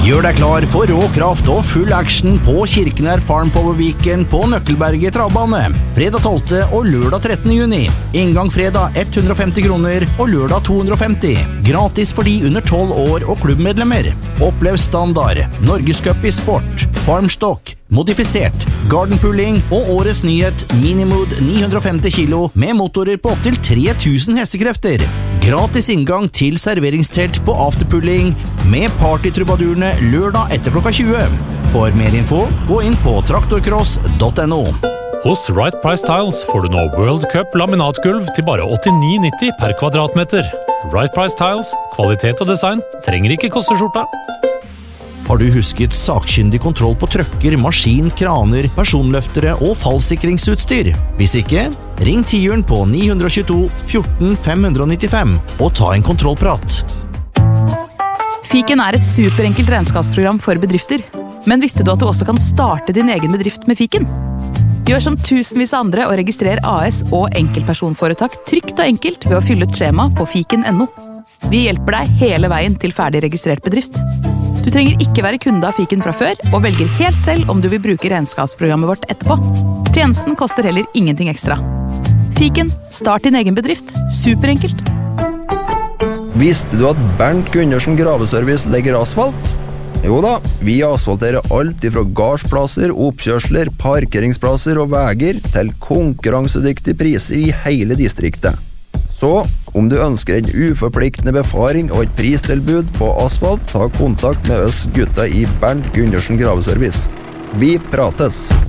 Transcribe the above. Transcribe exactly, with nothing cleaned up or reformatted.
Gjør deg klar for rå kraft og full action på Kirkenær Farm Power Weekend på Nøkkelberget travbane. Fredag tolvte og lørdag trettende juni. Inngang fredag hundre og femti kroner og lørdag to hundre og femti. Gratis for de under tolv år og klubbmedlemmer. Opplev standard, Norgescup i sport, farmstock, modifisert, gardenpulling og årets nyhet Minimood ni hundre og femti kilo med motorer på opptil tre tusen hestekrefter. Gratis inngang til serveringstelt på afterpulling med partytrubadurene lørdag etter klokka tjue. For mer info, gå inn på traktorcross punktum no. Hos Right Price Tiles får du nå World Cup laminatgulv til bare åttini nitti per kvadratmeter. Right Price Tiles, kvalitet og design, trenger ikke koste skjorta. Har du husket sakkyndig kontroll på trøkker, maskin, kraner, personløftere og fallsikringsutstyr? Hvis ikke, ring tiuren på ni to to fjorten fem nittifem og ta en kontrollprat. Fiken er et superenkelt regnskapsprogram for bedrifter. Men visste du at du også kan starte din egen bedrift med Fiken? Gjør som tusenvis av andre og registrer A S og enkeltpersonforetak trygt og enkelt ved å fylle ut skjema på fiken punktum no. Vi hjelper deg hele veien til ferdig registrert bedrift. Du trenger ikke være kunde av Fiken fra før, og velger helt selv om du vil bruke regnskapsprogrammet vårt etterpå. Tjenesten koster heller ingenting ekstra. Fiken, start din egen bedrift. Superenkelt. Visste du at Bernt Gundersen Graveservice legger asfalt? Jo da, vi asfalterer alt ifra gardsplasser, oppkjørsler, parkeringsplasser og veger til konkurransedyktige priser i hele distriktet. Så, om du ønsker en uforpliktende befaring og et pristilbud på asfalt, ta kontakt med oss gutta i Bernt Gundersen Graveservice. Vi prates!